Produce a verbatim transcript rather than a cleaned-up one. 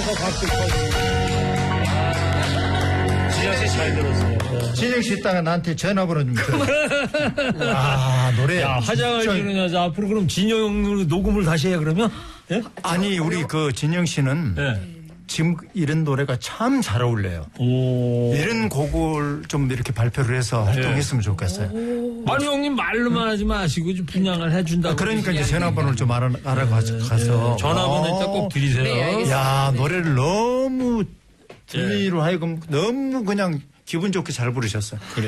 박수 진영 씨 잘 들었어요. 진영 씨 있다가 나한테 전화번호 좀 줘. 아, 노래. 야, 화장을 지는 여자 앞으로 그럼 진영으로 녹음을 다시 해 그러면? 예? 아니, 우리 그 진영 씨는 예. 지금 이런 노래가 참 잘 어울려요. 오. 이런 곡을 좀 이렇게 발표를 해서 활동했으면 좋겠어요. 아니, 형님 말로만 하지 마시고 좀 분양을 해준다고. 아, 그러니까 이제 전화번호를 좀 알아, 알아가서. 예. 전화번호 일단 꼭 드리세요. 네, 야, 노래를 너무 진리로 하여금 너무 그냥 기분 좋게 잘 부르셨어요. 그래.